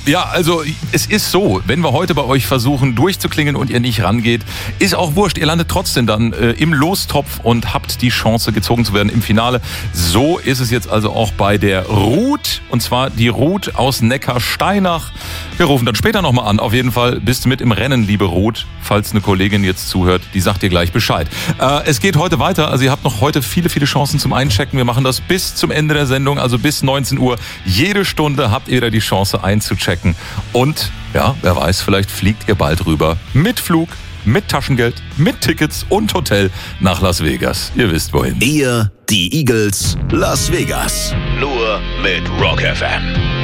Ja, also es ist so, wenn wir heute bei euch versuchen durchzuklingen und ihr nicht rangeht, ist auch wurscht. Ihr landet trotzdem dann im Lostopf und habt die Chance, gezogen zu werden im Finale. So ist es jetzt also auch bei der Ruth, und zwar die Ruth aus Neckarsteinach. Wir rufen dann später nochmal an. Auf jeden Fall bist du mit im Rennen, liebe Ruth. Falls eine Kollegin jetzt zuhört, die sagt dir gleich Bescheid. Es geht heute weiter, also ihr habt noch heute viele Chancen zum Einchecken. Wir machen das bis zum Ende der Sendung, also bis 19 Uhr. Jede Stunde habt ihr da die Chance einzuchecken. Und ja, wer weiß, vielleicht fliegt ihr bald rüber mit Flug, mit Taschengeld, mit Tickets und Hotel nach Las Vegas. Ihr wisst wohin. Ihr, die Eagles, Las Vegas. Nur mit Rock FM.